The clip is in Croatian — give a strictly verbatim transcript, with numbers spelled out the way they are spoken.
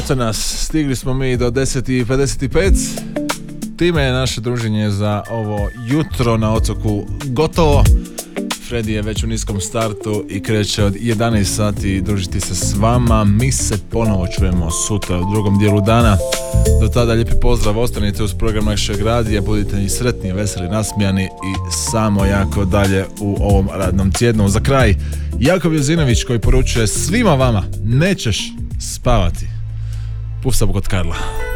Eto nas, stigli smo mi do deset i pedeset pet. Time je naše druženje za ovo jutro na otoku gotovo. Freddy je već u niskom startu i kreće od jedanaest sati družiti se s vama. Mi se ponovo čujemo sutra u drugom dijelu dana. Do tada lijepi pozdrav, ostanite uz program našeg radija, budite i sretni, veseli, nasmijani i samo jako dalje u ovom radnom tjednu. Za kraj, Jakov Jozinović koji poručuje svima vama, nećeš spavati. Puf sam kod Karla.